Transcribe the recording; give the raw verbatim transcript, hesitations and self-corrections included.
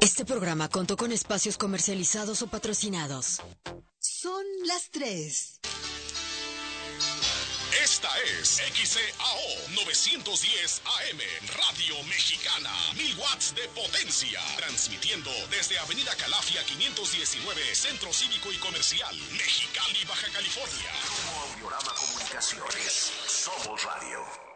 Este programa contó con espacios comercializados o patrocinados. Son las tres. Esta es X C A O novecientos diez A M, Radio Mexicana, mil watts de potencia, transmitiendo desde Avenida Calafia quinientos diecinueve, Centro Cívico y Comercial, Mexicali, Baja California. Como Audiorama Comunicaciones, somos radio.